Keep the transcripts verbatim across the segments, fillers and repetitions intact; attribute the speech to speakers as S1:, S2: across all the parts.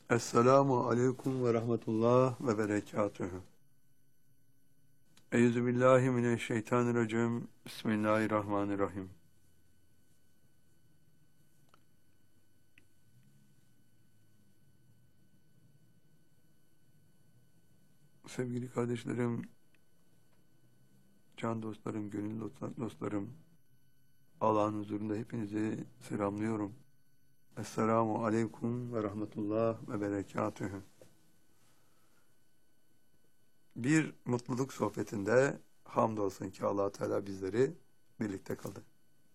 S1: Esselamu aleyküm ve rahmetullah ve berekatühü. Euzubillahimineşşeytanirracim. Bismillahirrahmanirrahim. Sevgili kardeşlerim, can dostlarım, gönül dostlarım, Allah'ın huzurunda hepinizi selamlıyorum. Esselamu aleyküm ve rahmetullah ve berekatühü. Bir mutluluk sohbetinde hamdolsun ki Allah Teala bizleri birlikte kıldı.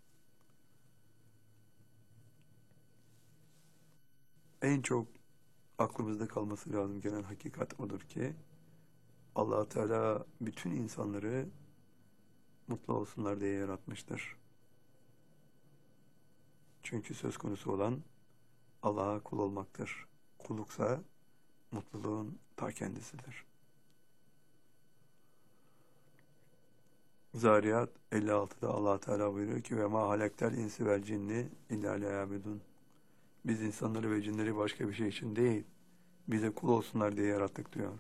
S1: En çok aklımızda kalması lazım gelen hakikat odur ki Allah Teala bütün insanları mutlu olsunlar diye yaratmıştır. Çünkü söz konusu olan Allah'a kul olmaktır. Kulluksa mutluluğun ta kendisidir. Zariyat elli altıda Allah Teala buyuruyor ki ve ma halektel insi vel cinni illa liyabudun. Biz insanları ve cinleri başka bir şey için değil, bize kul olsunlar diye yarattık diyor.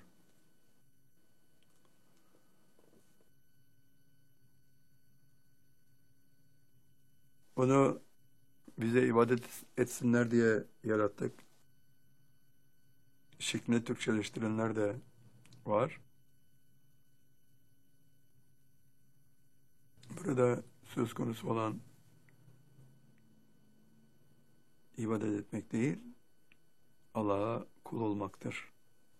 S1: Bunu bize ibadet etsinler diye yarattık. Şeklini Türkçeleştirenler de var. Burada söz konusu olan ibadet etmek değil, Allah'a kul olmaktır.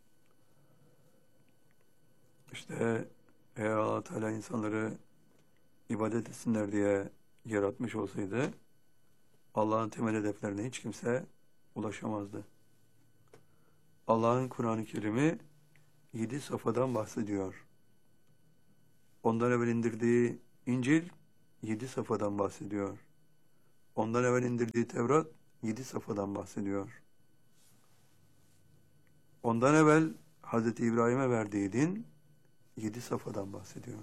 S1: İşte eğer Allah Teala insanları ibadet etsinler diye yaratmış olsaydı, Allah'ın temel hedeflerine hiç kimse ulaşamazdı. Allah'ın Kur'an-ı Kerim'i yedi safhadan bahsediyor. Ondan evvel indirdiği İncil yedi safhadan bahsediyor. Ondan evvel indirdiği Tevrat yedi safhadan bahsediyor. Ondan evvel Hazreti İbrahim'e verdiği din yedi safhadan bahsediyor.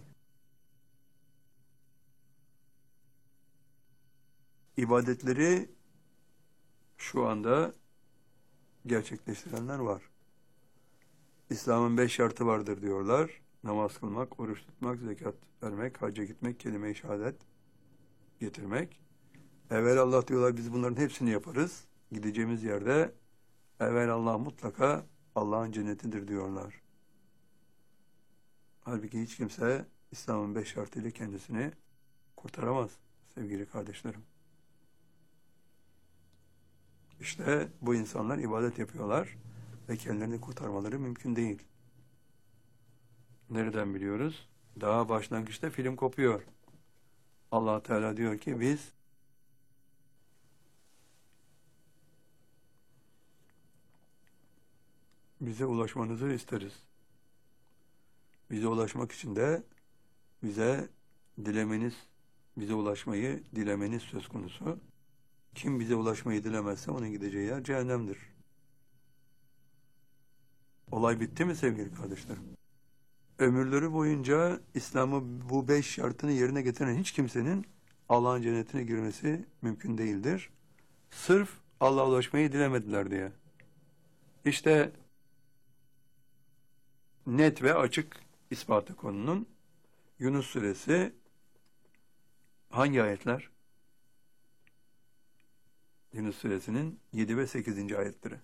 S1: İbadetleri şu anda gerçekleştirenler var. İslam'ın beş şartı vardır diyorlar. Namaz kılmak, oruç tutmak, zekat vermek, hacca gitmek, kelime-i şehadet getirmek. Evelallah diyorlar biz bunların hepsini yaparız. Gideceğimiz yerde evelallah mutlaka Allah'ın cennetidir diyorlar. Halbuki hiç kimse İslam'ın beş şartıyla kendisini kurtaramaz sevgili kardeşlerim. İşte bu insanlar ibadet yapıyorlar ve kendilerini kurtarmaları mümkün değil. Nereden biliyoruz? Daha başlangıçta film kopuyor. Allah Teala diyor ki biz bize ulaşmanızı isteriz. Bize ulaşmak için de bize dilemeniz, bize ulaşmayı dilemeniz söz konusu. Kim bize ulaşmayı dilemezse onun gideceği yer cehennemdir. Olay bitti mi sevgili kardeşlerim? Ömürleri boyunca İslam'ı bu beş şartını yerine getiren hiç kimsenin Allah'ın cennetine girmesi mümkün değildir. Sırf Allah'a ulaşmayı dilemediler diye. İşte net ve açık ispatı konunun Yunus suresi hangi ayetler? Yunus suresinin yedi ve sekizinci ayetleri.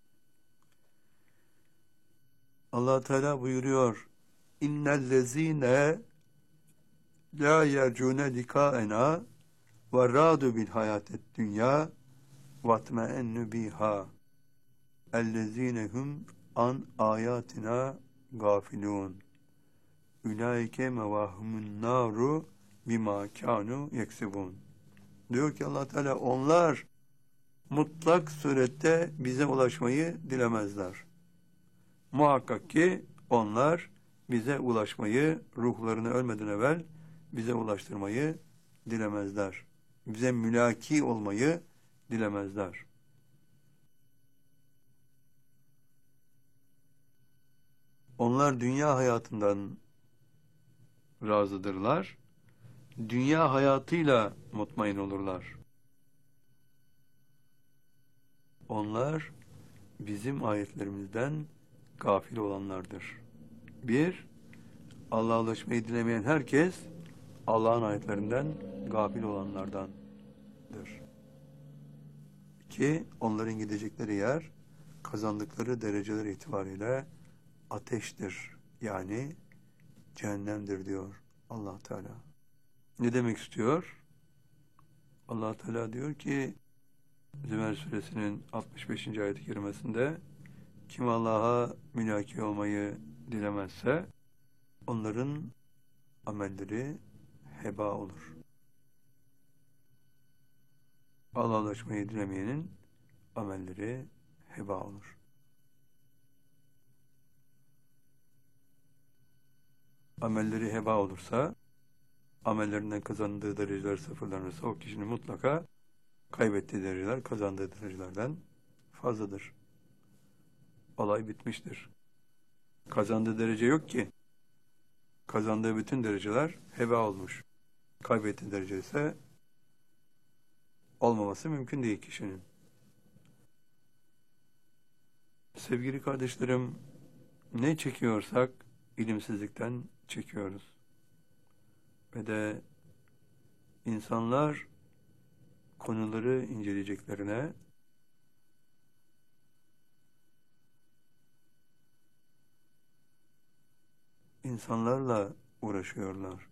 S1: Allah Teala buyuruyor: İnnellezîne la yercûne likâena ve râdu bil hayâted dünya vatme'ennu biha ellezîne hum an âyâtina gâfilûn ulaike mevahumun nâru bimâ kânû yeksibûn. Diyor ki Allah Teala onlar mutlak surette bize ulaşmayı dilemezler. Muhakkak ki onlar bize ulaşmayı, ruhlarını ölmeden evvel bize ulaştırmayı dilemezler. Bize mülaki olmayı dilemezler. Onlar dünya hayatından razıdırlar. Dünya hayatıyla mutmain olurlar. Onlar bizim ayetlerimizden gafil olanlardır. Bir, Allah'a ulaşmayı dilemeyen herkes Allah'ın ayetlerinden gafil olanlardandır. İki, onların gidecekleri yer kazandıkları dereceler itibariyle ateştir. Yani cehennemdir diyor Allah Teala. Ne demek istiyor? Allah Teala diyor ki Zümer suresinin altmış beşinci ayet-i kerimesinde kim Allah'a mülaki olmayı dilemezse onların amelleri heba olur. Allah'a ulaşmayı dilemeyenin amelleri heba olur. Amelleri heba olursa, amellerinden kazandığı dereceler sıfırlanırsa o kişinin mutlaka kaybettiği dereceler kazandığı derecelerden fazladır. Olay bitmiştir. Kazandığı derece yok ki. Kazandığı bütün dereceler heba olmuş. Kaybettiği derece ise olmaması mümkün değil kişinin. Sevgili kardeşlerim, ne çekiyorsak ilimsizlikten çekiyoruz. Ve de insanlar konuları inceleyeceklerine insanlarla uğraşıyorlar.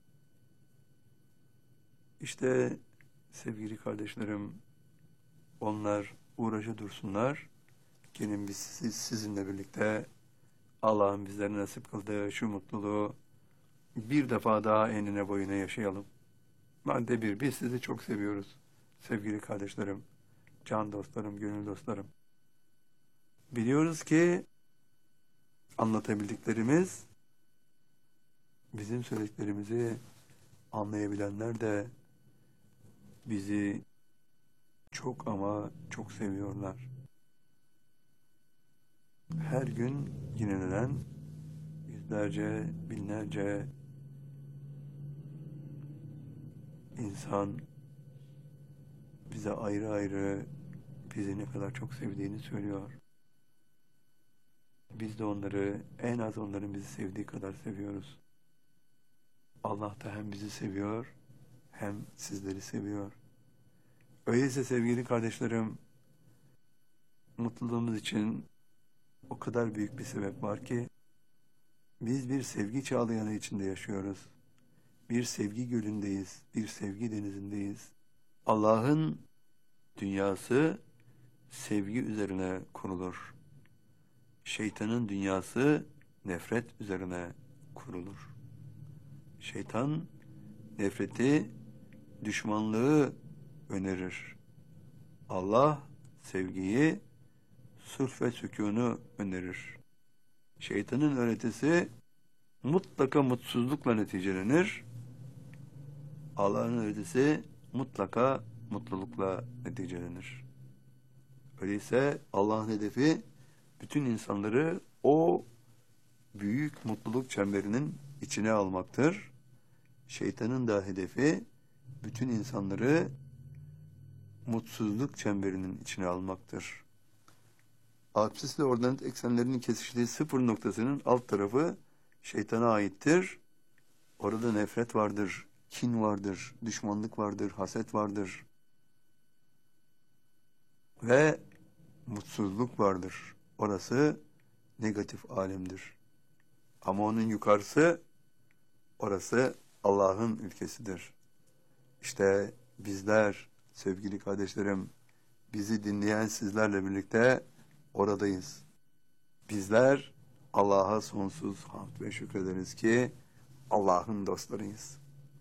S1: İşte sevgili kardeşlerim, onlar uğraşa dursunlar. Gelin biz siz, sizinle birlikte Allah'ın bizlere nasip kıldığı şu mutluluğu bir defa daha enine boyuna yaşayalım. Madde bir, biz sizi çok seviyoruz. Sevgili kardeşlerim, can dostlarım, gönül dostlarım. Biliyoruz ki anlatabildiklerimiz, bizim söylediklerimizi anlayabilenler de bizi çok ama çok seviyorlar. Her gün yinelenen yüzlerce, binlerce insan bize ayrı ayrı bizi ne kadar çok sevdiğini söylüyor. Biz de onları en az onların bizi sevdiği kadar seviyoruz. Allah da hem bizi seviyor hem sizleri seviyor. Öyleyse sevgili kardeşlerim, mutluluğumuz için o kadar büyük bir sebep var ki biz bir sevgi çağlayanı içinde yaşıyoruz. Bir sevgi gölündeyiz, bir sevgi denizindeyiz. Allah'ın dünyası sevgi üzerine kurulur. Şeytanın dünyası nefret üzerine kurulur. Şeytan nefreti, düşmanlığı önerir. Allah sevgiyi, sulh ve sükûnu önerir. Şeytanın öğretisi mutlaka mutsuzlukla neticelenir. Allah'ın öğretisi mutlaka mutlulukla neticelenir. Öyleyse Allah'ın hedefi bütün insanları o büyük mutluluk çemberinin içine almaktır. Şeytanın da hedefi bütün insanları mutsuzluk çemberinin içine almaktır. Absisle ordinat eksenlerinin kesiştiği sıfır noktasının alt tarafı şeytana aittir. Orada nefret vardır, kin vardır, düşmanlık vardır, haset vardır. Ve mutsuzluk vardır. Orası negatif alemdir. Ama onun yukarısı, orası Allah'ın ülkesidir. İşte bizler, sevgili kardeşlerim, bizi dinleyen sizlerle birlikte oradayız. Bizler Allah'a sonsuz hamd ve şükrederiz ki Allah'ın dostlarıyız.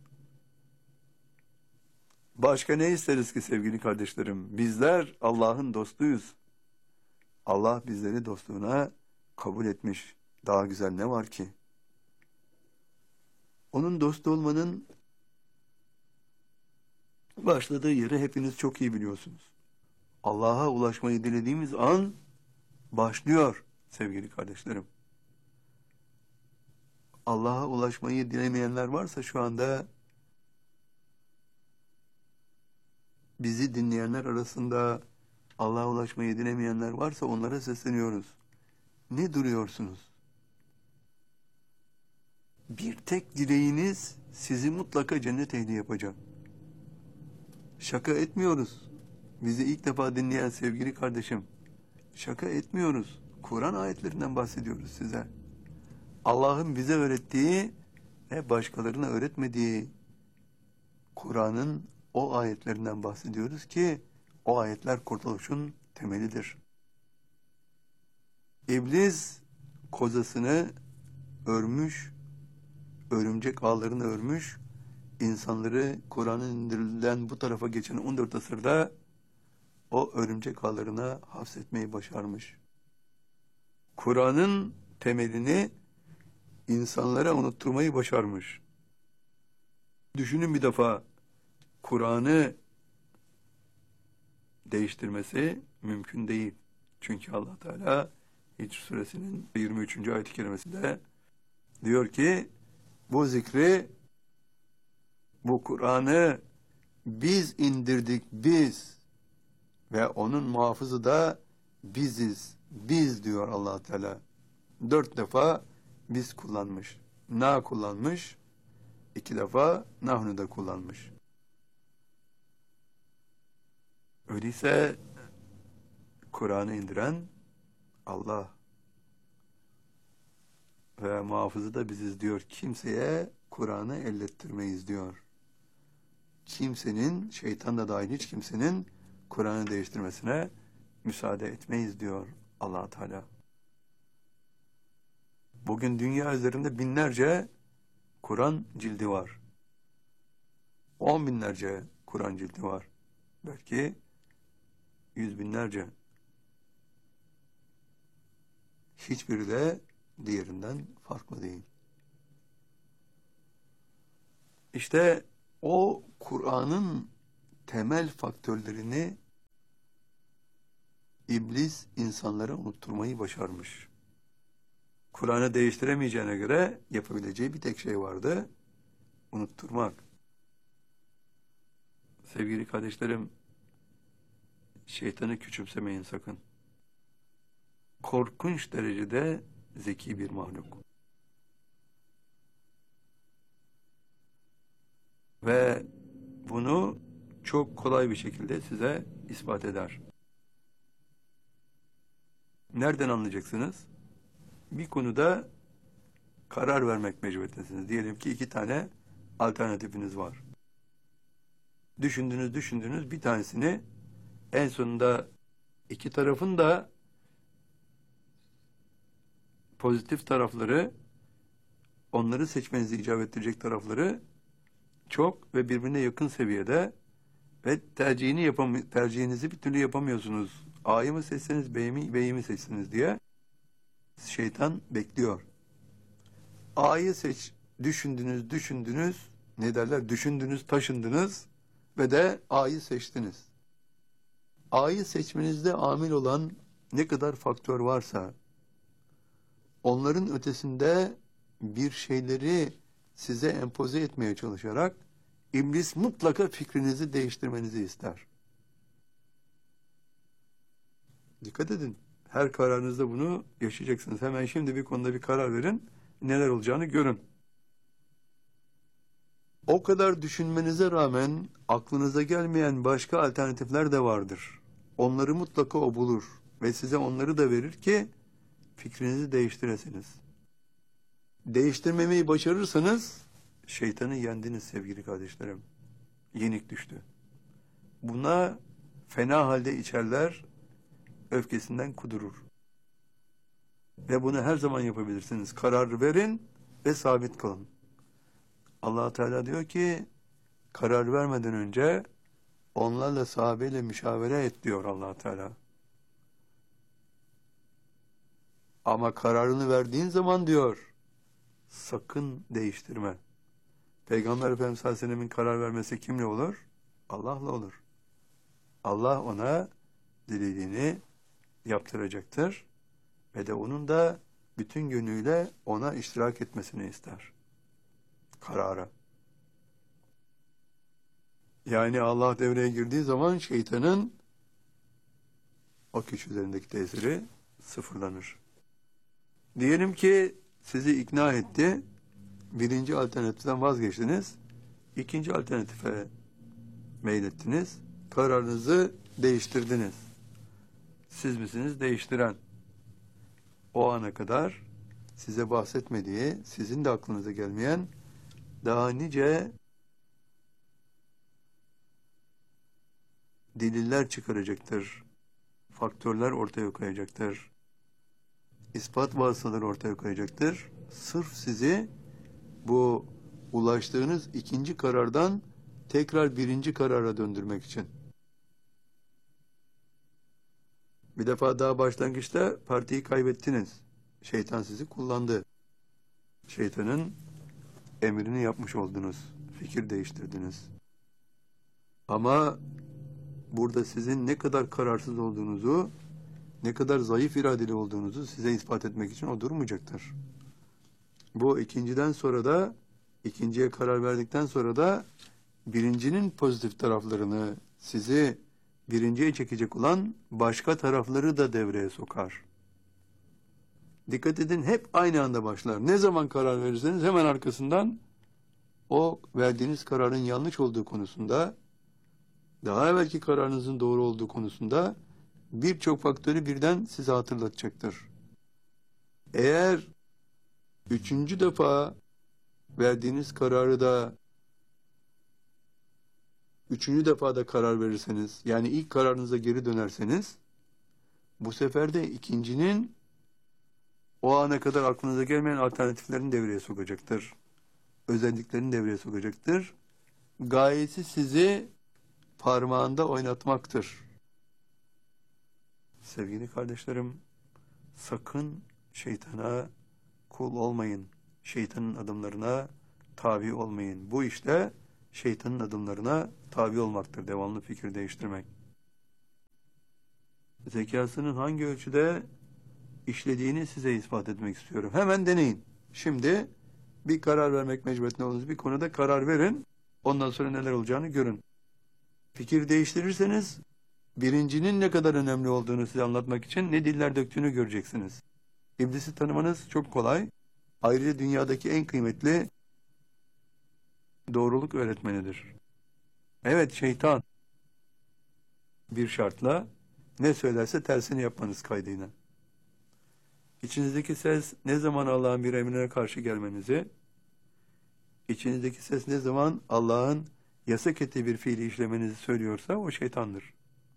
S1: Başka ne isteriz ki sevgili kardeşlerim? Bizler Allah'ın dostuyuz. Allah bizleri dostluğuna kabul etmiş. Daha güzel ne var ki? Onun dostu olmanın başladığı yeri hepiniz çok iyi biliyorsunuz. Allah'a ulaşmayı dilediğimiz an başlıyor sevgili kardeşlerim. Allah'a ulaşmayı dilemeyenler varsa şu anda bizi dinleyenler arasında Allah'a ulaşmayı dilemeyenler varsa onlara sesleniyoruz. Ne duruyorsunuz? Bir tek dileğiniz sizi mutlaka cennet ehli yapacak. Şaka etmiyoruz. Bizi ilk defa dinleyen sevgili kardeşim, şaka etmiyoruz. Kur'an ayetlerinden bahsediyoruz size. Allah'ın bize öğrettiği ve başkalarına öğretmediği Kur'an'ın o ayetlerinden bahsediyoruz ki o ayetler kurtuluşun temelidir. İblis kozasını örmüş, örümcek ağlarını örmüş, insanları Kur'an'ın indirilen bu tarafa geçen on dört asırda o örümcek ağlarına hapsetmeyi başarmış. Kur'an'ın temelini insanlara unutturmayı başarmış. Düşünün bir defa, Kur'an'ı değiştirmesi mümkün değil. Çünkü Allah Teala Hicr suresinin yirmi üçüncü ayet-i kerimesinde diyor ki, bu zikri, bu Kur'an'ı biz indirdik biz ve onun muhafızı da biziz. Biz diyor Allah Teala. Dört defa biz kullanmış. Na kullanmış. İki defa nahnu da kullanmış. Öyleyse Kur'an'ı indiren Allah ve muhafızı da biziz diyor. Kimseye Kur'an'ı ellettirmeyiz diyor. Kimsenin, şeytan da dahil hiç kimsenin Kur'an'ı değiştirmesine müsaade etmeyiz diyor Allah Teala. Bugün dünya üzerinde binlerce Kur'an cildi var. On binlerce Kur'an cildi var. Belki yüz binlerce. Hiçbiri de diğerinden farklı değil. İşte o Kur'an'ın temel faktörlerini İblis insanlara unutturmayı başarmış. Kur'an'ı değiştiremeyeceğine göre yapabileceği bir tek şey vardı. Unutturmak. Sevgili kardeşlerim, şeytanı küçümsemeyin sakın. Korkunç derecede zeki bir mahluk. Ve bunu çok kolay bir şekilde size ispat eder. Nereden anlayacaksınız? Bir konuda karar vermek mecburiyetindesiniz. Diyelim ki iki tane alternatifiniz var. Düşündünüz, düşündünüz bir tanesini, en sonunda iki tarafın da pozitif tarafları, onları seçmenizi icap ettirecek tarafları çok ve birbirine yakın seviyede ve tercihini yapam tercihinizi bir türlü yapamıyorsunuz. A'yı mı seçseniz, B'yi mi, B'yi mi seçsiniz diye şeytan bekliyor. A'yı seç, düşündünüz, düşündünüz, ne derler, düşündünüz, taşındınız ve de A'yı seçtiniz. A'yı seçmenizde amil olan ne kadar faktör varsa, onların ötesinde bir şeyleri size empoze etmeye çalışarak İblis mutlaka fikrinizi değiştirmenizi ister. Dikkat edin. Her kararınızda bunu yaşayacaksınız. Hemen şimdi bir konuda bir karar verin. Neler olacağını görün. O kadar düşünmenize rağmen aklınıza gelmeyen başka alternatifler de vardır. Onları mutlaka o bulur ve size onları da verir ki fikrinizi değiştiresiniz. Değiştirmemeyi başarırsanız şeytanı yendiniz sevgili kardeşlerim. Yenik düştü. Buna fena halde içerler, öfkesinden kudurur. Ve bunu her zaman yapabilirsiniz. Karar verin ve sabit kalın. Allah Teala diyor ki, karar vermeden önce onlarla, sahabeyle müşavere et diyor Allah Teala. Ama kararını verdiğin zaman diyor, sakın değiştirme. Peygamber Efendimiz sallallahu aleyhi ve sellem'in karar vermesi kimle olur? Allah'la olur. Allah ona dilediğini yaptıracaktır ve de onun da bütün gönlüyle ona iştirak etmesini ister. Karara. Yani Allah devreye girdiği zaman şeytanın o kişi üzerindeki tesiri sıfırlanır. Diyelim ki sizi ikna etti, birinci alternatiften vazgeçtiniz, ikinci alternatife meylettiniz, kararınızı değiştirdiniz. Siz misiniz değiştiren? O ana kadar size bahsetmediği, sizin de aklınıza gelmeyen daha nice deliller çıkaracaktır. Faktörler ortaya koyacaktır. İspat vasıtaları ortaya koyacaktır. Sırf sizi bu ulaştığınız ikinci karardan tekrar birinci karara döndürmek için. Bir defa daha başlangıçta partiyi kaybettiniz. Şeytan sizi kullandı. Şeytanın emrini yapmış oldunuz. Fikir değiştirdiniz. Ama burada sizin ne kadar kararsız olduğunuzu, ne kadar zayıf iradeli olduğunuzu size ispat etmek için o durmayacaktır. Bu ikinciden sonra da, ikinciye karar verdikten sonra da birincinin pozitif taraflarını, sizi birinciye çekecek olan başka tarafları da devreye sokar. Dikkat edin, hep aynı anda başlar. Ne zaman karar verirseniz hemen arkasından o verdiğiniz kararın yanlış olduğu konusunda, daha evvelki kararınızın doğru olduğu konusunda birçok faktörü birden size hatırlatacaktır. Eğer üçüncü defa verdiğiniz kararı da üçüncü defa da karar verirseniz, yani ilk kararınıza geri dönerseniz, bu sefer de ikincinin o ana kadar aklınıza gelmeyen alternatiflerini devreye sokacaktır. Özelliklerini devreye sokacaktır. Gayesi sizi parmağında oynatmaktır. Sevgili kardeşlerim, sakın şeytana kul olmayın. Şeytanın adımlarına tabi olmayın. Bu işte şeytanın adımlarına tabi olmaktır. Devamlı fikir değiştirmek. Zekasının hangi ölçüde işlediğini size ispat etmek istiyorum. Hemen deneyin. Şimdi bir karar vermek mecburiyetinde olduğunuz bir konuda karar verin. Ondan sonra neler olacağını görün. Fikir değiştirirseniz birincinin ne kadar önemli olduğunu size anlatmak için ne diller döktüğünü göreceksiniz. İblisi tanımanız çok kolay. Ayrıca dünyadaki en kıymetli doğruluk öğretmenidir. Evet, şeytan bir şartla ne söylerse tersini yapmanız kaydıyla. İçinizdeki ses ne zaman Allah'ın bir emrine karşı gelmenizi, içinizdeki ses ne zaman Allah'ın yasak ettiği bir fiili işlemenizi söylüyorsa o şeytandır.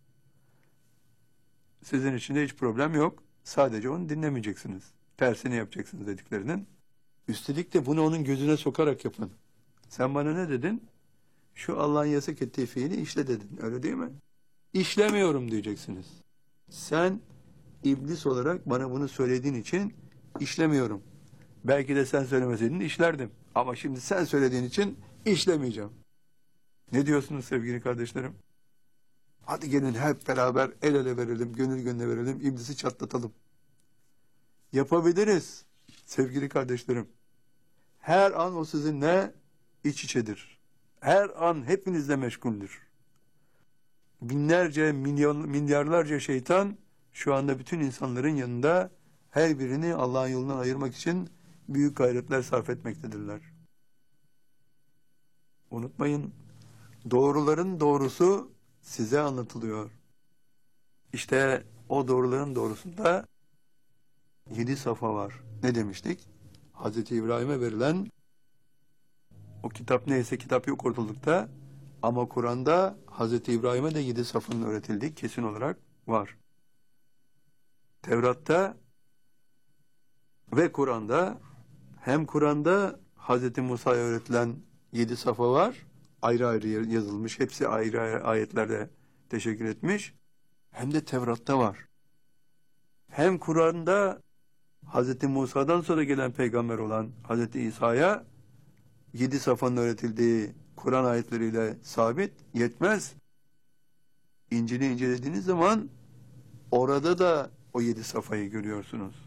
S1: Sizin için de hiç problem yok. Sadece onu dinlemeyeceksiniz. Tersini yapacaksınız dediklerinin. Üstelik de bunu onun gözüne sokarak yapın. Sen bana ne dedin? Şu Allah'ın yasak ettiği fiili işle dedin. Öyle değil mi? İşlemiyorum diyeceksiniz. Sen iblis olarak bana bunu söylediğin için işlemiyorum. Belki de sen söylemeseydin işlerdim. Ama şimdi sen söylediğin için işlemeyeceğim. Ne diyorsunuz sevgili kardeşlerim? Hadi gelin hep beraber el ele verelim, gönül gönüle verelim, iblisi çatlatalım. Yapabiliriz sevgili kardeşlerim. Her an o sizinle iç içedir. Her an hepinizle meşguldür. Binlerce, milyon, milyarlarca şeytan şu anda bütün insanların yanında her birini Allah'ın yolundan ayırmak için büyük gayretler sarf etmektedirler. Unutmayın, doğruların doğrusu size anlatılıyor. İşte o doğruların doğrusunda yedi safa var. Ne demiştik? Hazreti İbrahim'e verilen o kitap neyse kitap yok ortalıkta ama Kur'an'da Hazreti İbrahim'e de yedi safının öğretildiği kesin olarak var. Tevrat'ta ve Kur'an'da hem Kur'an'da Hazreti Musa'ya öğretilen yedi safa var. Ayrı ayrı yazılmış. Hepsi ayrı ayrı ayetlerde teşekkür etmiş. Hem de Tevrat'ta var. Hem Kur'an'da Hazreti Musa'dan sonra gelen peygamber olan Hazreti İsa'ya yedi safanın öğretildiği Kur'an ayetleriyle sabit yetmez. İncil'i incelediğiniz zaman orada da o yedi safayı görüyorsunuz.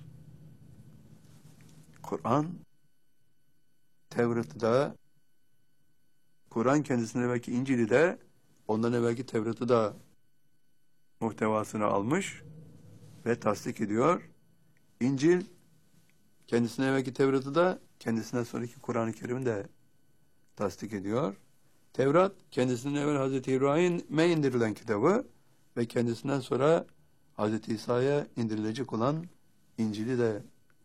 S1: Kur'an, Tevrat'ı da, Kur'an kendisinden evvelki İncil'i de, ondan evvelki Tevrat'ı da muhtevasına almış ve tasdik ediyor. İncil kendisine evvelki Tevrat'ı da kendisinden sonraki Kur'an-ı Kerim'i de tasdik ediyor. Tevrat kendisinden evvel Hazreti İbrahim'e indirilen kitabı ve kendisinden sonra Hazreti İsa'ya indirilecek olan İncil'i de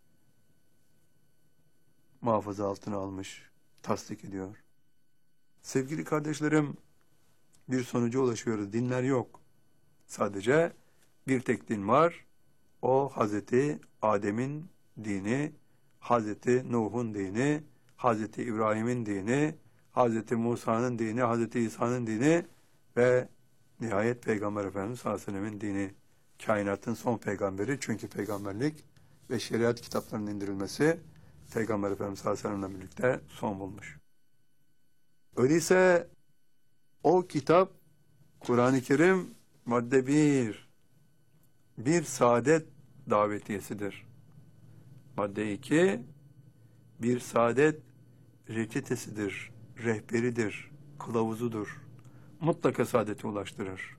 S1: muhafaza altına almış, tasdik ediyor. Sevgili kardeşlerim, bir sonuca ulaşıyoruz. Dinler yok. Sadece bir tek din var. O Hazreti Adem'in dini, Hazreti Nuh'un dini, Hazreti İbrahim'in dini, Hazreti Musa'nın dini, Hazreti İsa'nın dini ve nihayet Peygamber Efendimiz sallallahu aleyhi ve sellem'in dini. Kainatın son peygamberi, çünkü peygamberlik ve şeriat kitaplarının indirilmesi Peygamber Efendimiz sallallahu aleyhi ve sellem'le birlikte son bulmuş. Öyleyse o kitap, Kur'an-ı Kerim madde bir, bir saadet davetiyesidir. Madde iki, bir saadet reçetesidir, rehberidir, kılavuzudur. Mutlaka saadete ulaştırır.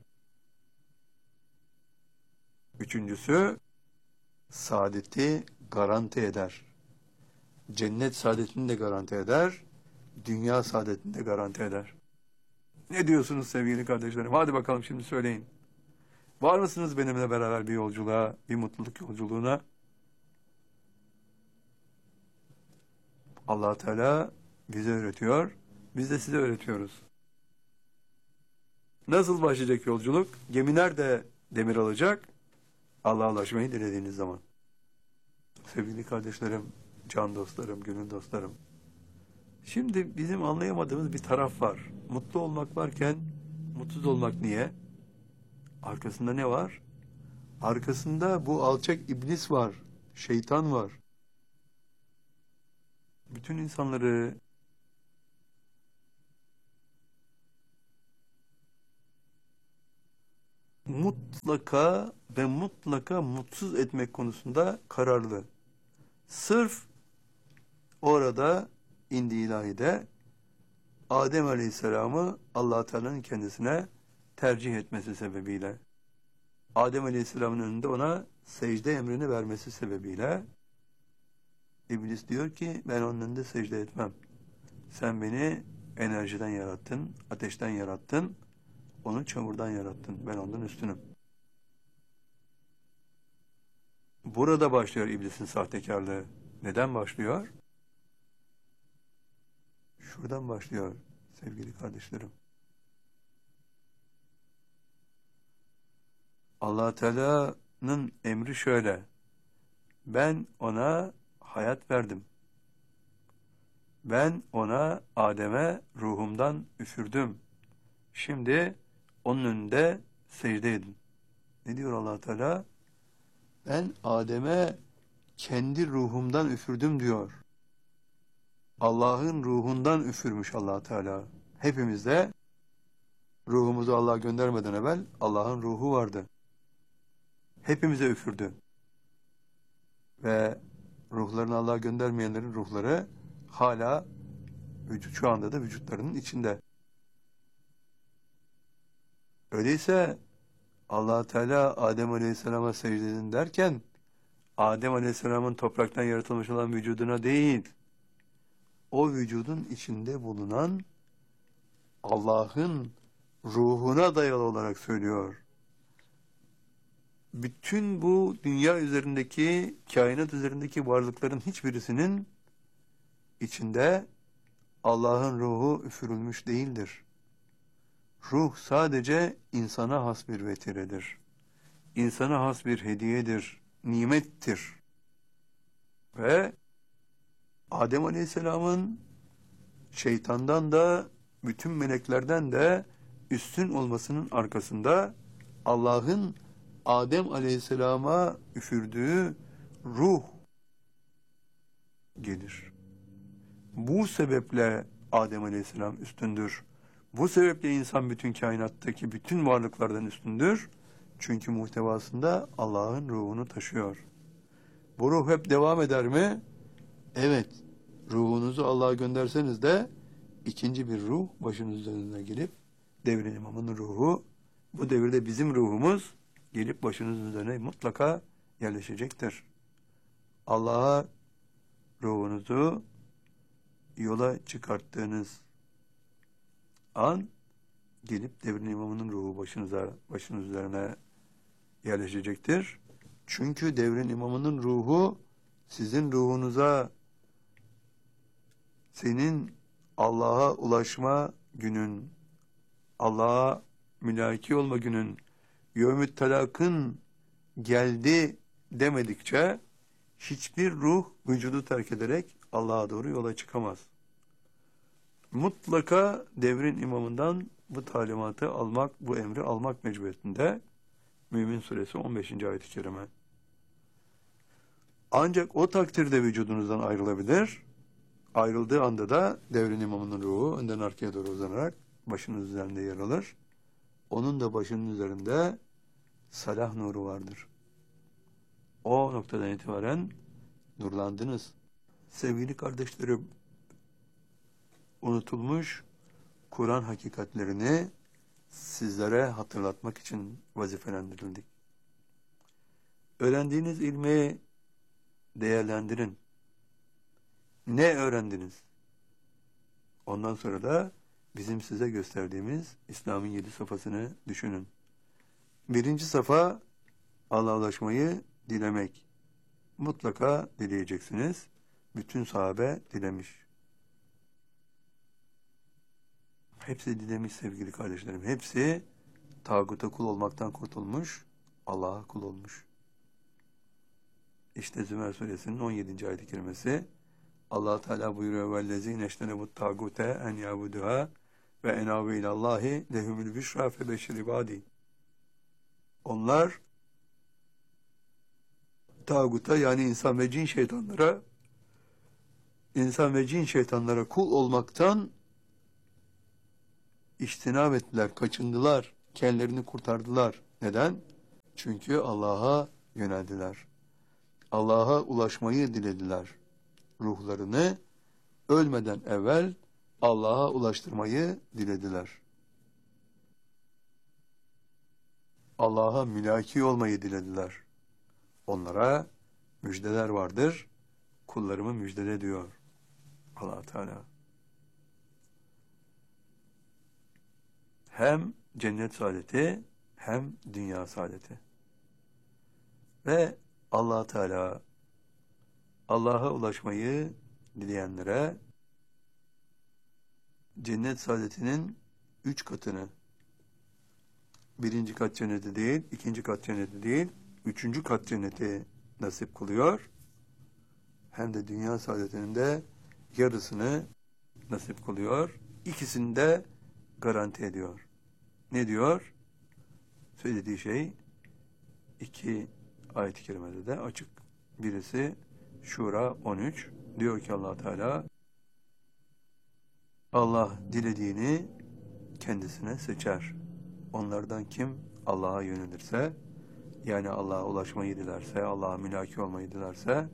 S1: Üçüncüsü, saadeti garanti eder. Cennet saadetini de garanti eder, dünya saadetini de garanti eder. Ne diyorsunuz sevgili kardeşlerim? Hadi bakalım şimdi söyleyin. Var mısınız benimle beraber bir yolculuğa, bir mutluluk yolculuğuna? Allah Teala bize öğretiyor, biz de size öğretiyoruz. Nasıl başlayacak yolculuk? Gemi nerede demir alacak? Allah'a ulaşmayı dilediğiniz zaman. Sevgili kardeşlerim, can dostlarım, gönül dostlarım. Şimdi bizim anlayamadığımız bir taraf var. Mutlu olmak varken mutsuz olmak niye? Arkasında ne var? Arkasında bu alçak iblis var, şeytan var. Bütün insanları mutlaka ve mutlaka mutsuz etmek konusunda kararlı. Sırf orada indi ilahide Adem Aleyhisselam'ı Allah Teala'nın kendisine tercih etmesi sebebiyle, Adem Aleyhisselam'ın önünde ona secde emrini vermesi sebebiyle İblis diyor ki ben onun önünde secde etmem. Sen beni enerjiden yarattın, ateşten yarattın, onu çamurdan yarattın. Ben ondan üstünüm. Burada başlıyor iblisin sahtekarlığı. Neden başlıyor? Şuradan başlıyor sevgili kardeşlerim. Allah Teala'nın emri şöyle. Ben ona hayat verdim. Ben ona, Adem'e ruhumdan üfürdüm. Şimdi onun önünde secde edin. Ne diyor Allah Teala? Ben Adem'e kendi ruhumdan üfürdüm diyor. Allah'ın ruhundan üfürmüş Allah Teala. Hepimizde ruhumuzu Allah'a göndermeden evvel Allah'ın ruhu vardı. Hepimize üfürdü. Ve ruhlarını Allah'a göndermeyenlerin ruhları hala vücut, şu anda da vücutlarının içinde. Öyleyse Allah Teala Adem Aleyhisselam'a secde edin derken Adem Aleyhisselam'ın topraktan yaratılmış olan vücuduna değil, o vücudun içinde bulunan Allah'ın ruhuna dayalı olarak söylüyor. Bütün bu dünya üzerindeki, kainat üzerindeki varlıkların hiçbirisinin içinde Allah'ın ruhu üfürülmüş değildir. Ruh sadece insana has bir vetiredir. İnsana has bir hediyedir, nimettir. Ve Adem Aleyhisselam'ın şeytandan da, bütün meleklerden de üstün olmasının arkasında Allah'ın Adem Aleyhisselam'a üfürdüğü ruh gelir. Bu sebeple Adem Aleyhisselam üstündür. Bu sebeple insan bütün kainattaki bütün varlıklardan üstündür. Çünkü muhtevasında Allah'ın ruhunu taşıyor. Bu ruh hep devam eder mi? Evet. Ruhunuzu Allah'a gönderseniz de ikinci bir ruh başınız üzerine gelip, devrin imamının ruhu, bu devirde bizim ruhumuz gelip başınızın üzerine mutlaka yerleşecektir. Allah'a ruhunuzu yola çıkarttığınız an gelip devrin imamının ruhu başınıza, başınız üzerine yerleşecektir. Çünkü devrin imamının ruhu sizin ruhunuza, senin Allah'a ulaşma günün, Allah'a mülaki olma günün, yevmü telakın geldi demedikçe hiçbir ruh vücudu terk ederek Allah'a doğru yola çıkamaz. Mutlaka devrin imamından bu talimatı almak, bu emri almak mecburiyetinde. Mümin Suresi on beşinci ayet-i kerime. Ancak o takdirde vücudunuzdan ayrılabilir. Ayrıldığı anda da devrin imamının ruhu önden arkaya doğru uzanarak başınız üzerinde yer alır. Onun da başının üzerinde salah nuru vardır. O noktadan itibaren nurlandınız. Sevgili kardeşlerim, unutulmuş Kur'an hakikatlerini sizlere hatırlatmak için vazifelendirildik. Öğrendiğiniz ilmi değerlendirin. Ne öğrendiniz? Ondan sonra da bizim size gösterdiğimiz İslam'ın yedi safhasını düşünün. Birinci safa, Allah'a ulaşmayı dilemek. Mutlaka dileyeceksiniz. Bütün sahabe dilemiş. Hepsi dilemiş sevgili kardeşlerim. Hepsi tağuta kul olmaktan kurtulmuş, Allah'a kul olmuş. İşte Zümer Suresinin on yedinci ayet-i kerimesi. Allah Teala buyuruyor: "Vellezîne eştenebut tağute en ya'buduha ve enâbu ilallâhi lehumul büşrâ febeşşir ibâdî." Onlar tağuta, yani insan ve cin şeytanlara insan ve cin şeytanlara kul olmaktan İçtinab ettiler, kaçındılar, kendilerini kurtardılar. Neden? Çünkü Allah'a yöneldiler. Allah'a ulaşmayı dilediler. Ruhlarını ölmeden evvel Allah'a ulaştırmayı dilediler. Allah'a mülaki olmayı dilediler. Onlara müjdeler vardır. Kullarımı müjdele diyor Allah Teala. Hem cennet saadeti hem dünya saadeti. Ve Allah Teala Allah'a ulaşmayı dileyenlere cennet saadetinin üç katını, birinci kat cenneti değil, ikinci kat cenneti değil, üçüncü kat cenneti nasip kılıyor. Hem de dünya saadetinin de yarısını nasip kılıyor. İkisini de garanti ediyor. Ne diyor? Söylediği şey iki ayet-i kerimede de açık. Birisi Şura on üç. Diyor ki Allah Teala, Allah dilediğini kendisine seçer. Onlardan kim Allah'a yönelirse, yani Allah'a ulaşmayı dilerse, Allah'a mülaki olmayı dilerse,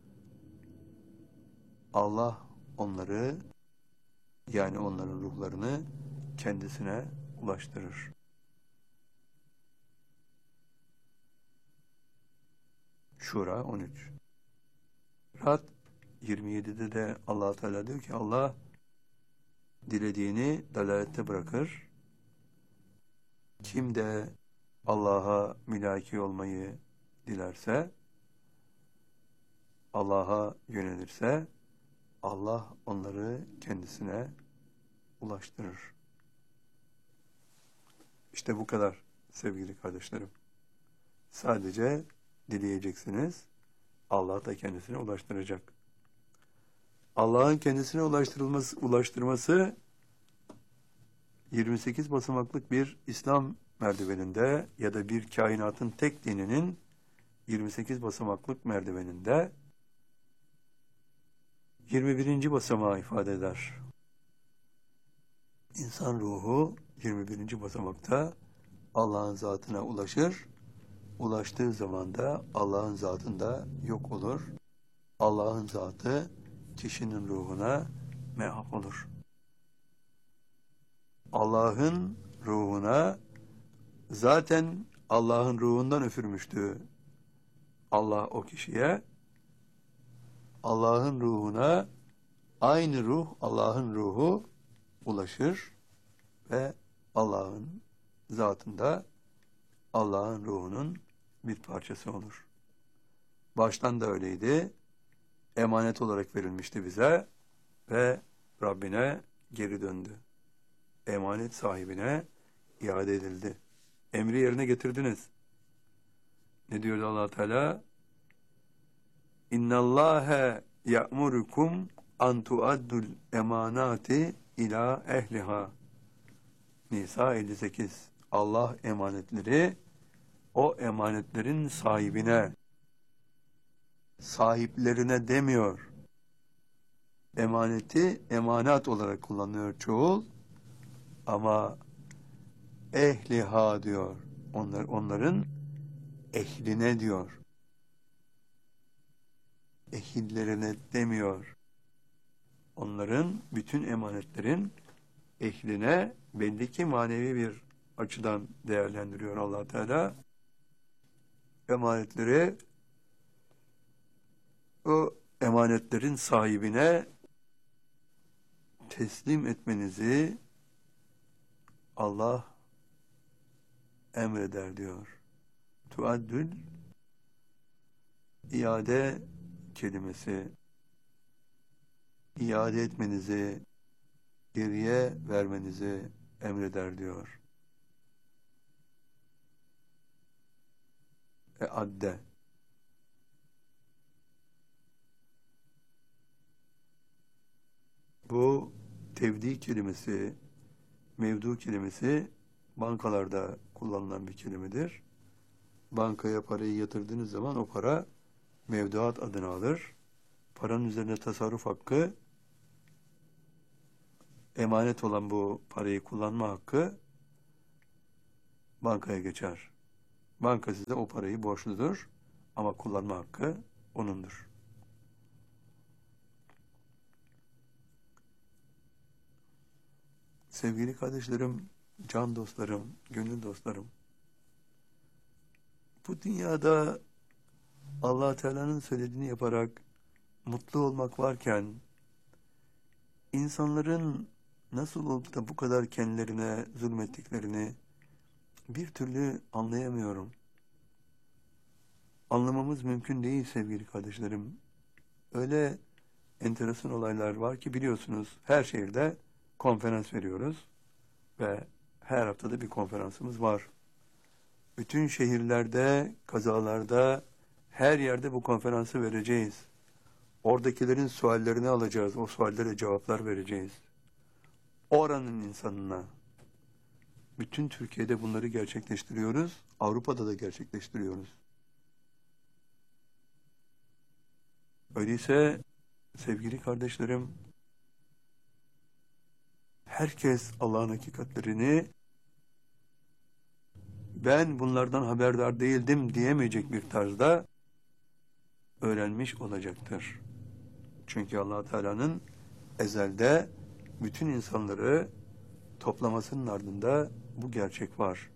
S1: Allah onları, yani onların ruhlarını kendisine ulaştırır. Şura on üç. Rad yirmi yedide de Allah Teala diyor ki, Allah dilediğini dalalette bırakır. Kim de Allah'a mülaki olmayı dilerse, Allah'a yönelirse, Allah onları kendisine ulaştırır. İşte bu kadar sevgili kardeşlerim. Sadece dileyeceksiniz, Allah da kendisine ulaştıracak. Allah'ın kendisine ulaştırılması, ulaştırması yirmi sekiz basamaklık bir İslam merdiveninde ya da bir kainatın tek dininin yirmi sekiz basamaklık merdiveninde yirmi birinci basamağı ifade eder. İnsan ruhu yirmi birinci basamakta Allah'ın zatına ulaşır. Ulaştığı zaman da Allah'ın zatında yok olur. Allah'ın zatı kişinin ruhuna mehap olur. Allah'ın ruhuna zaten Allah'ın ruhundan üfürmüştü Allah o kişiye, Allah'ın ruhuna aynı ruh, Allah'ın ruhu ulaşır ve Allah'ın zatında Allah'ın ruhunun bir parçası olur. Baştan da öyleydi. Emanet olarak verilmişti bize ve Rabbine geri döndü. Emanet sahibine iade edildi. Emri yerine getirdiniz. Ne diyordu Allah Teala? İnnallâhe ya'murukum an tuaddul emanati ila ehliha. Nisa elli sekiz. Allah emanetleri o emanetlerin sahibine, sahiplerine demiyor. Emaneti emanat olarak kullanıyor çoğul ama ehliha diyor. Onlar, onların ehline diyor. Ehillerine demiyor. Onların bütün emanetlerin ehline belli ki manevi bir açıdan değerlendiriyor Allah Teala. Emanetleri o emanetlerin sahibine teslim etmenizi Allah emreder diyor. Tuaddül iade kelimesi iade etmenizi, geriye vermenizi emreder diyor. E adde. Bu tevdi kelimesi, mevdu kelimesi bankalarda kullanılan bir kelimedir. Bankaya parayı yatırdığınız zaman o para mevduat adını alır. Paranın üzerine tasarruf hakkı, emanet olan bu parayı kullanma hakkı bankaya geçer. Banka size o parayı borçludur ama kullanma hakkı onundur. Sevgili kardeşlerim, can dostlarım, gönül dostlarım, bu dünyada Allah Teala'nın söylediğini yaparak mutlu olmak varken insanların nasıl olup da bu kadar kendilerine zulmettiklerini bir türlü anlayamıyorum. Anlamamız mümkün değil sevgili kardeşlerim. Öyle enteresan olaylar var ki biliyorsunuz her şehirde konferans veriyoruz ve her haftada bir konferansımız var. Bütün şehirlerde, kazalarda, her yerde bu konferansı vereceğiz. Oradakilerin suallerini alacağız, o suallere cevaplar vereceğiz. Oranın insanına. Bütün Türkiye'de bunları gerçekleştiriyoruz, Avrupa'da da gerçekleştiriyoruz. Öyleyse sevgili kardeşlerim, herkes Allah'ın hakikatlerini ben bunlardan haberdar değildim diyemeyecek bir tarzda öğrenmiş olacaktır. Çünkü Allah Teala'nın ezelde bütün insanları toplamasının ardında bu gerçek var.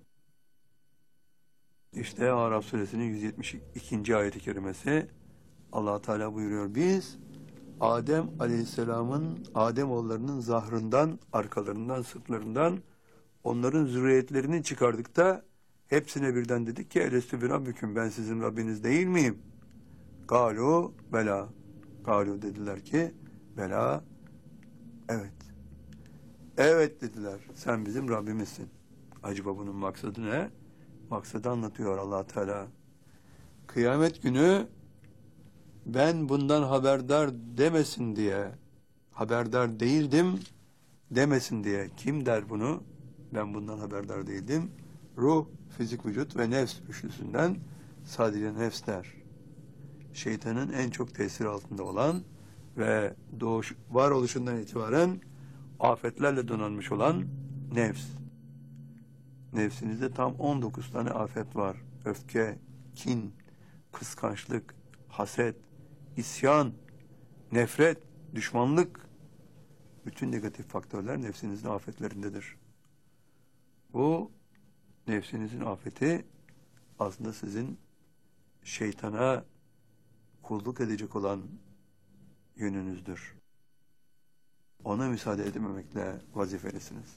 S1: İşte Araf suresinin yüz yetmiş ikinci ayet-i kerimesi Allah Teala buyuruyor. Biz Adem Aleyhisselam'ın Ademoğullarının zahrından, arkalarından, sırtlarından onların zürriyetlerini çıkardık da hepsine birden dedik ki elestü bir rabbüküm, ben sizin Rabbiniz değil miyim? Galu bela. Galu dediler ki bela, evet. Evet dediler, sen bizim Rabbimizsin. Acaba bunun maksadı ne? Maksadı anlatıyor Allah Teala. Kıyamet günü ben bundan haberdar demesin diye, haberdar değildim demesin diye. Kim der bunu? Ben bundan haberdar değildim. Ruh, fizik vücut ve nefs üçlüsünden sadece nefs der. Şeytanın en çok tesiri altında olan ve doğuş, varoluşundan itibaren afetlerle donanmış olan nefs. Nefsinizde tam on dokuz tane afet var. Öfke, kin, kıskançlık, haset, isyan, nefret, düşmanlık. Bütün negatif faktörler nefsinizin afetlerindedir. Bu nefsinizin afeti aslında sizin şeytana kulluk edecek olan yönünüzdür. Ona müsaade edememekle vazifelisiniz.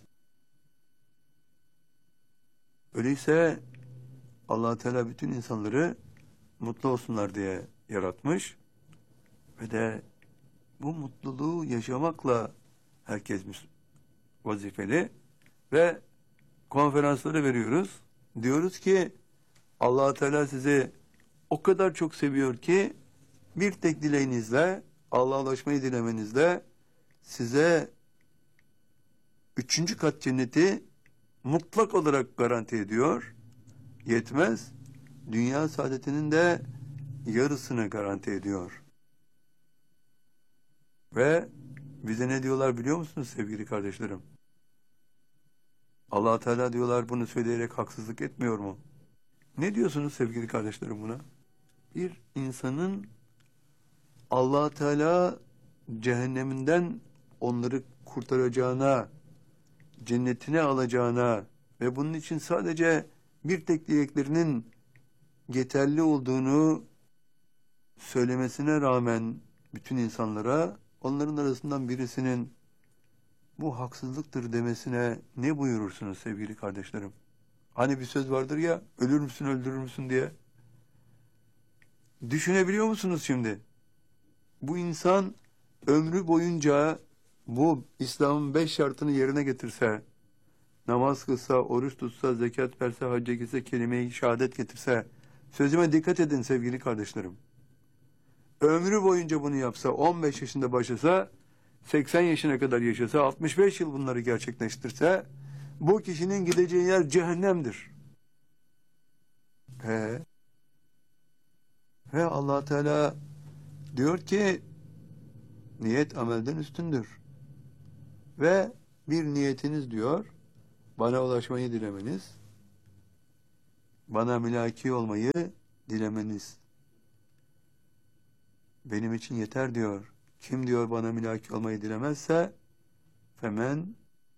S1: Öyleyse Allah Teala bütün insanları mutlu olsunlar diye yaratmış ve de bu mutluluğu yaşamakla herkes vazifeli ve konferansları veriyoruz. Diyoruz ki Allah Teala sizi o kadar çok seviyor ki bir tek dileğinizle, Allah'a ulaşmayı dilemenizle size üçüncü kat cenneti mutlak olarak garanti ediyor. Yetmez, dünya saadetinin de yarısını garanti ediyor. Ve bize ne diyorlar biliyor musunuz sevgili kardeşlerim? Allah Teala diyorlar bunu söyleyerek haksızlık etmiyor mu? Ne diyorsunuz sevgili kardeşlerim buna? Bir insanın Allah Teala cehenneminden onları kurtaracağına, cennetine alacağına ve bunun için sadece bir tek dileklerinin yeterli olduğunu söylemesine rağmen bütün insanlara, onların arasından birisinin bu haksızlıktır demesine ne buyurursunuz sevgili kardeşlerim? Hani bir söz vardır ya, ölür müsün öldürür müsün diye. Düşünebiliyor musunuz şimdi? Bu insan ömrü boyunca bu İslam'ın beş şartını yerine getirse, namaz kılsa, oruç tutsa, zekat verse, hacca gitse, kelime-i şehadet getirse, sözüme dikkat edin sevgili kardeşlerim. Ömrü boyunca bunu yapsa, on beş yaşında başlasa, seksen yaşına kadar yaşasa, altmış beş yıl bunları gerçekleştirse, bu kişinin gideceği yer cehennemdir. He. Ve Allah Teala diyor ki, niyet amelden üstündür. Ve bir niyetiniz diyor, bana ulaşmayı dilemeniz, bana mülaki olmayı dilemeniz benim için yeter diyor. Kim diyor bana mülaki olmayı dilemezse femen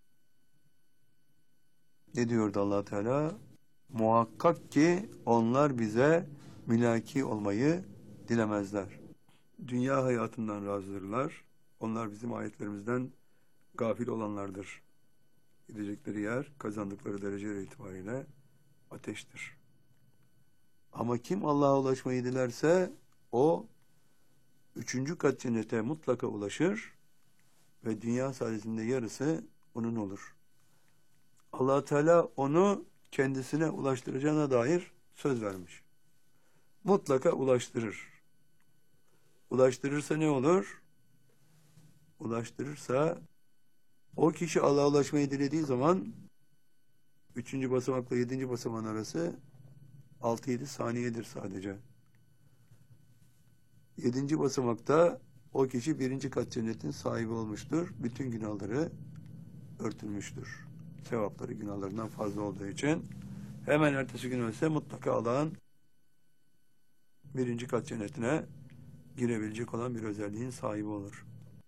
S1: ne diyordu Allah Teala? Muhakkak ki onlar bize mülaki olmayı dilemezler. Dünya hayatından razıdırlar. Onlar bizim ayetlerimizden gafil olanlardır. Gidecekleri yer, kazandıkları derece itibariyle ateştir. Ama kim Allah'a ulaşmayı dilerse o üçüncü kat cennete mutlaka ulaşır ve dünya saadetinde yarısı onun olur. Allah Teala onu kendisine ulaştıracağına dair söz vermiş. Mutlaka ulaştırır. Ulaştırırsa ne olur? Ulaştırırsa o kişi Allah'a ulaşmayı dilediği zaman üçüncü basamakla yedinci basamağın arası altı yedi saniyedir sadece. Yedinci basamakta o kişi birinci kat cennetin sahibi olmuştur. Bütün günahları örtülmüştür. Sevapları günahlarından fazla olduğu için hemen ertesi gün ölse mutlaka Allah'ın birinci kat cennetine girebilecek olan bir özelliğin sahibi olur.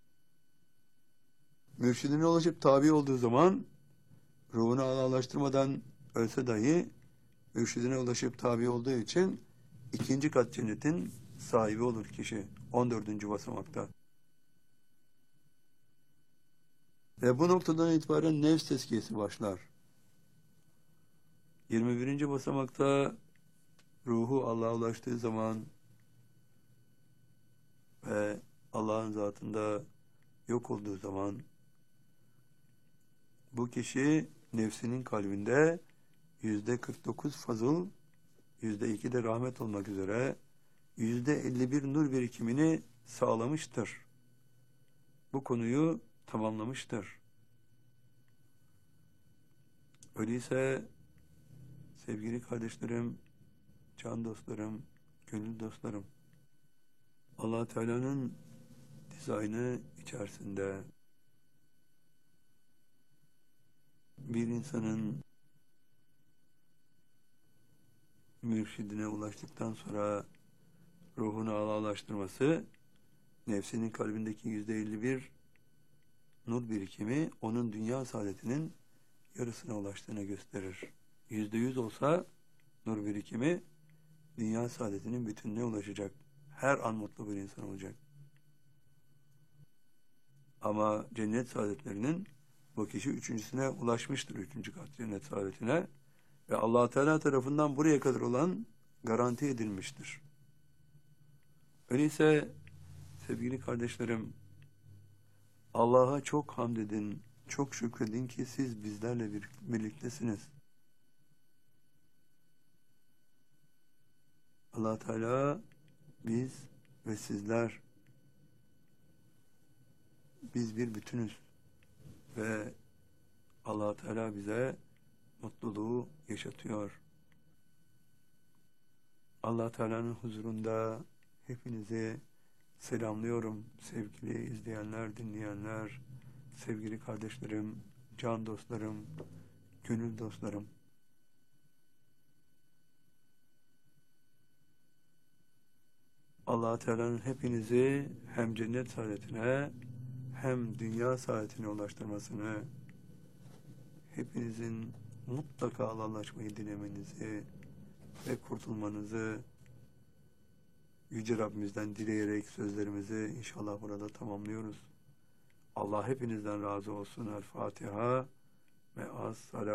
S1: Mürşidine ulaşıp tabi olduğu zaman ruhunu Allah'laştırmadan ölse dahi mürşidine ulaşıp tabi olduğu için ikinci kat cennetin sahibi olur kişi on dördüncü basamakta. Ve bu noktadan itibaren nefs tezkiyesi başlar. yirmi birinci basamakta ruhu Allah'a ulaştığı zaman ve Allah'ın zatında yok olduğu zaman bu kişi nefsinin kalbinde yüzde kırk dokuz fazıl, yüzde iki de rahmet olmak üzere yüzde elli bir nur birikimini sağlamıştır. Bu konuyu tamamlamıştır. Öyleyse sevgili kardeşlerim, can dostlarım, gönül dostlarım, Allah Teala'nın dizaynı içerisinde bir insanın mürşidine ulaştıktan sonra ruhunu Allah'laştırması, nefsinin kalbindeki yüzde elli bir nur birikimi onun dünya saadetinin yarısına ulaştığını gösterir. Yüzde yüz olsa nur birikimi dünya saadetinin bütününe ulaşacak. Her an mutlu bir insan olacak. Ama cennet saadetlerinin bu kişi üçüncüsüne ulaşmıştır. Üçüncü kat cennet saadetine. Ve Allah Teala tarafından buraya kadar olan garanti edilmiştir. Öyleyse sevgili kardeşlerim, Allah'a çok hamd edin, çok şükredin ki siz bizlerle bir, birliktesiniz. Allah Teala, biz ve sizler, biz bir bütünüz ve Allah Teala bize mutluluğu yaşatıyor. Allah Teala'nın huzurunda hepinizi selamlıyorum sevgili izleyenler, dinleyenler, sevgili kardeşlerim, can dostlarım, gönül dostlarım. Allah Teala'nın hepinizi hem cennet saadetine hem dünya saadetine ulaştırmasını, hepinizin mutlaka Allah'laşmayı dilemenizi ve kurtulmanızı Yüce Rabbimizden dileyerek sözlerimizi inşallah burada tamamlıyoruz. Allah hepinizden razı olsun. El Fatiha ve as-salam.